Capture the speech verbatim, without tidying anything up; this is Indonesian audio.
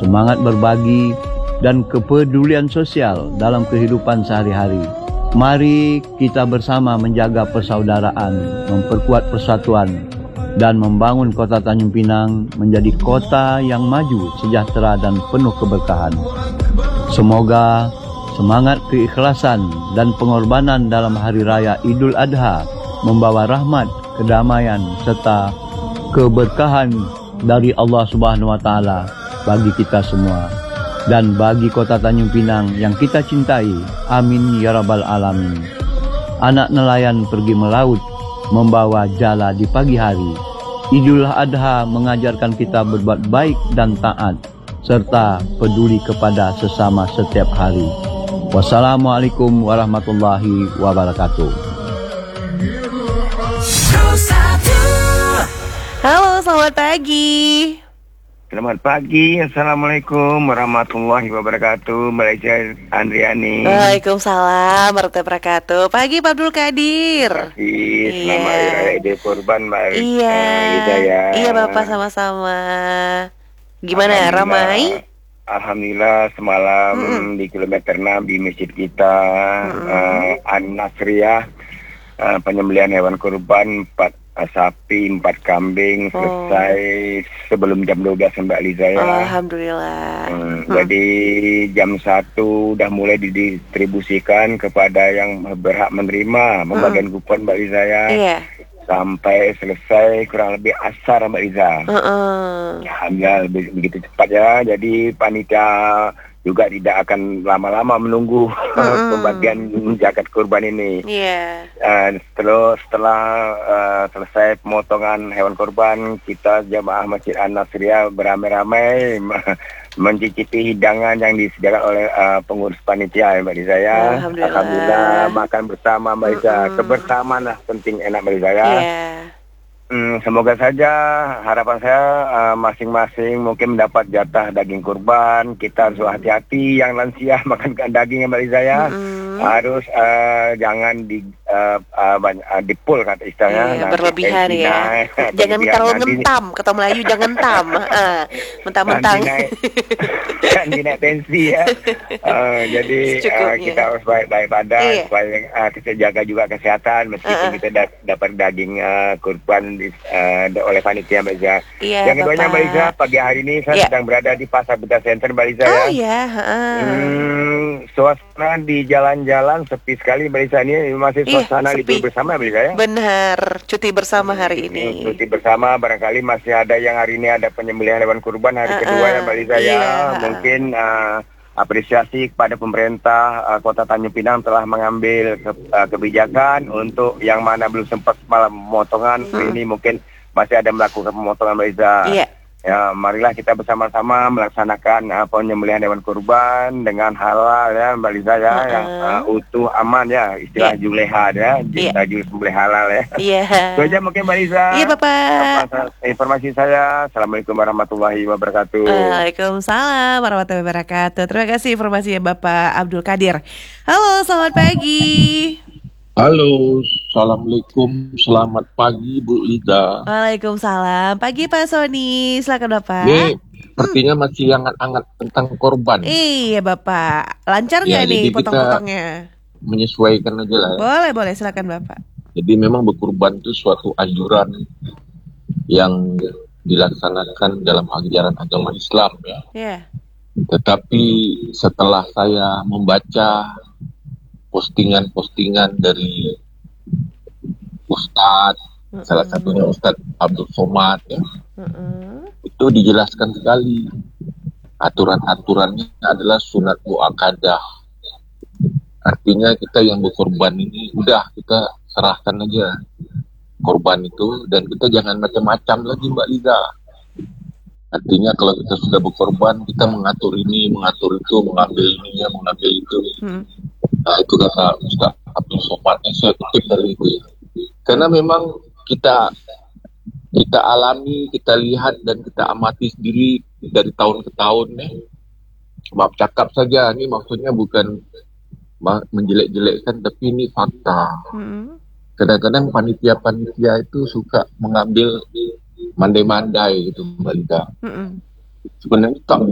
semangat berbagi, dan kepedulian sosial dalam kehidupan sehari-hari. Mari kita bersama menjaga persaudaraan, memperkuat persatuan, dan membangun kota Tanjung Pinang menjadi kota yang maju, sejahtera, dan penuh keberkahan. Semoga semangat keikhlasan dan pengorbanan dalam Hari Raya Idul Adha membawa rahmat, kedamaian, serta keberkahan dari Allah Subhanahu wa Ta'ala bagi kita semua dan bagi kota Tanjung Pinang yang kita cintai. Amin ya rabbal alamin. Anak nelayan pergi melaut membawa jala di pagi hari. Idul Adha mengajarkan kita berbuat baik dan taat serta peduli kepada sesama setiap hari. Wassalamualaikum warahmatullahi wabarakatuh. Halo, selamat pagi. Selamat pagi, Assalamualaikum warahmatullahi wabarakatuh. Malaysia Andriani. Waalaikumsalam warahmatullahi wabarakatuh. Pagi Pak Abdul Kadir. Pagi, selamat Iya. Hari Raya Idul Kurban, Mbak Iya. Hidayah. Iya Bapak, sama-sama. Gimana, Alhamdulillah. ramai? Alhamdulillah semalam Mm-mm. di kilometer enam di masjid kita uh, An-Nasriyah, uh, penyembelihan hewan kurban empat uh, sapi, empat kambing Oh. selesai sebelum jam dua belas Mbak Liza ya. Alhamdulillah. Hmm, Hmm. Jadi jam satu udah mulai didistribusikan kepada yang berhak menerima pembagian kupon Mbak Liza ya. Iya. Sampai selesai kurang lebih asar Mbak Liza. Heeh. Alhamdulillah be- begitu cepat ya. Jadi panitia juga tidak akan lama-lama menunggu Mm-mm. pembagian zakat kurban ini. Iya. Uh, setelah setelah uh, selesai pemotongan hewan kurban, kita jamaah Masjid An-Nasriyah beramai-ramai me- mencicipi hidangan yang disediakan oleh uh, pengurus panitia ya Mbak Liza ya. Alhamdulillah. Alhamdulillah makan bersama Mbak Liza. Mm-mm. Kebersamaan lah penting enak Mbak Liza ya. Iya. Hmm, semoga saja harapan saya uh, masing-masing mungkin mendapat jatah daging kurban. Kita harus hati-hati yang lansia makan daging ya Mbak Liza ya. Mm-mm. Harus uh, jangan di uh, uh, banyak, uh, dipul kata istilahnya. Iya, Nanti berlebihan tensi ya. naik. Jangan Berlebihan terlalu nanti- ngentam, kata Melayu jangan tam. Heeh. Mentang-mentang. Nanti naik, nanti naik tensi ya. Uh, jadi uh, Secukupnya. kita harus baik-baik badan Iya. supaya uh, kita jaga juga kesehatan meskipun Uh-uh. kita da- dapat daging uh, kurban di, uh, oleh panitia Mbak Liza. Iya, Yang keduanya Bapak. Mbak Liza, pagi hari ini saya Iya. sedang berada di Pasar Beta Center Mbak Liza Oh ya. iya, heeh. Hmm, suasana di jalan-jalan sepi sekali Mbak Liza, ini masih Iya, suasana sepi. libur bersama Mbak Liza ya. Benar, cuti bersama hari Hmm, ini. Cuti bersama, barangkali masih ada yang hari ini ada penyembelihan hewan kurban hari Uh-uh. kedua ya Mbak Liza ya. Iya. Mungkin uh, apresiasi kepada pemerintah uh, Kota Tanjung Pinang telah mengambil ke- uh, kebijakan untuk yang mana belum sempat malam pemotongan Hmm. ini mungkin masih ada melakukan pemotongan Mbak Liza. Iya. Ya, marilah kita bersama-sama melaksanakan uh, penyembelihan hewan kurban dengan halal ya Mbak Liza ya, Uh-uh. yang uh, utuh aman ya, istilah Iya. juleha ya, Iya. kita jus sembelih halal ya. Iya. Itu aja mungkin Mbak Liza. Iya, Bapak. Apa- Informasi saya. Assalamualaikum warahmatullahi wabarakatuh. Waalaikumsalam warahmatullahi wabarakatuh. Terima kasih informasinya Bapak Abdul Kadir. Halo, selamat pagi. Halo, Assalamualaikum, selamat pagi Bu Lida. Waalaikumsalam. Pagi Pak Sony, silakan Bapak. Ini sepertinya masih hangat-hangat tentang korban. Iya Bapak, lancar nggak Ya, nih jadi kita- potong-potongnya? Menyesuaikan aja lah ya. Boleh, boleh, silakan Bapak. Jadi memang berkorban itu suatu anjuran yang dilaksanakan dalam ajaran agama Islam ya. Ya. Tetapi setelah saya membaca postingan-postingan dari Ustadz, salah satunya Ustadz Abdul Somad ya, Mm-mm. itu dijelaskan sekali aturan-aturannya adalah sunat muakkadah. Artinya kita yang berkorban ini udah kita serahkan aja korban itu, dan kita jangan macam-macam lagi Mbak Liza. Artinya kalau kita sudah berkorban, kita mengatur ini, mengatur itu, mengambil ini, ya, mengambil itu. Hmm. Nah itu kata Ustaz Abdul Somad, saya kutip dari itu ya. Karena memang kita kita alami, kita lihat dan kita amati sendiri dari tahun ke tahun ya. Maaf cakap saja, ini maksudnya bukan ma- menjelek-jelekkan, tapi ini fakta. Mm-mm. Kadang-kadang panitia-panitia itu suka mengambil mandai-mandai gitu Mbak Lita. Mm-mm. Sebenarnya tak